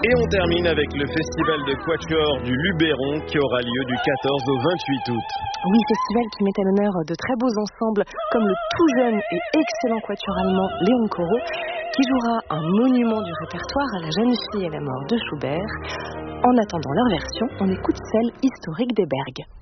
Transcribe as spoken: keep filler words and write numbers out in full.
Et on termine avec le festival de quatuor du Luberon qui aura lieu du quatorze au vingt-huit août. Oui, festival qui met à l'honneur de très beaux ensembles comme le tout jeune et excellent quatuor allemand Léon Corot, qui jouera un monument du répertoire à la jeune fille et la mort de Schubert. En attendant leur version, on écoute celle historique des Bergues.